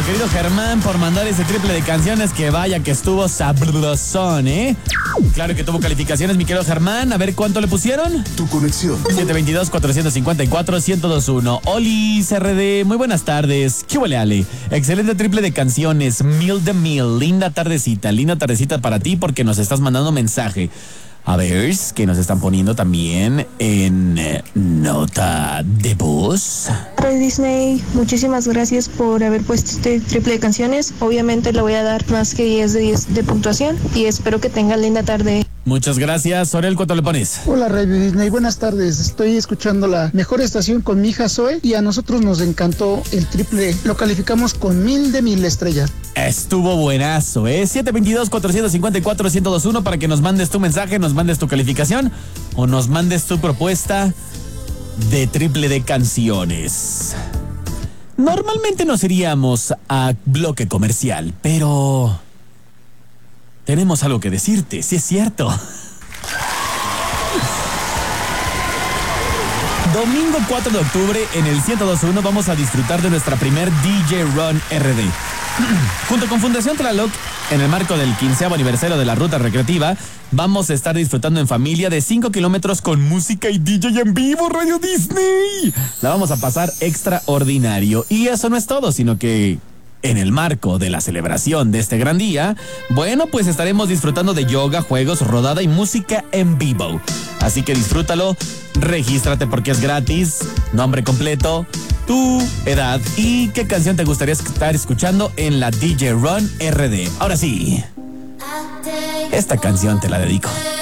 nuestro querido Germán por mandar ese triple de canciones que vaya que estuvo sabrosón, ¿eh? Claro que tuvo calificaciones, mi querido Germán. A ver cuánto le pusieron. Tu conexión. 722-454-1021. Oli CRD, muy buenas tardes. ¿Qué huele, Ale? Excelente triple de canciones. Mil de mil. Linda tardecita para ti porque nos estás mandando mensaje. A ver, que nos están poniendo también en nota de voz. Radio Disney, muchísimas gracias por haber puesto este triple de canciones. Obviamente le voy a dar más que 10 de 10 de puntuación y espero que tengan linda tarde. Muchas gracias. Orel, ¿cuánto le pones? Hola Radio Disney, buenas tardes. Estoy escuchando la mejor estación con mi hija Zoe y a nosotros nos encantó el triple. Lo calificamos con 1000 de 1000 estrellas. Estuvo buenazo, ¿eh? 722-454-1021 para que nos mandes tu mensaje, nos mandes tu calificación o nos mandes tu propuesta de triple de canciones. Normalmente nos iríamos a bloque comercial, pero tenemos algo que decirte, sí es cierto. Domingo 4 de octubre en el 102.1 vamos a disfrutar de nuestra primer DJ Run RD. Junto con Fundación Tlaloc, en el marco del 15º aniversario de la Ruta Recreativa, vamos a estar disfrutando en familia de 5 kilómetros con música y DJ en vivo, Radio Disney. La vamos a pasar extraordinario. Y eso no es todo, sino que en el marco de la celebración de este gran día, bueno, pues estaremos disfrutando de yoga, juegos, rodada y música en vivo. Así que disfrútalo, regístrate porque es gratis, nombre completo, tu edad y qué canción te gustaría estar escuchando en la DJ Run RD. Ahora sí, esta canción te la dedico.